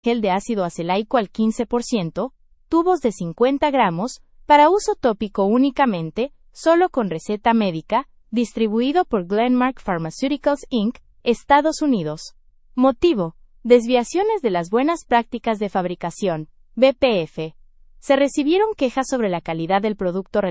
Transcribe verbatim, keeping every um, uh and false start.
gel de ácido acelaico al quince por ciento, tubos de cincuenta gramos, para uso tópico únicamente, solo con receta médica, distribuido por Glenmark Pharmaceuticals incorporated, Estados Unidos. Motivo: desviaciones de las buenas prácticas de fabricación, B P F. Se recibieron quejas sobre la calidad del producto